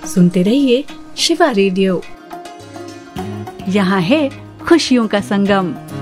सुनते रहिए शिवा रेडियो। यहाँ है खुशियों का संगम।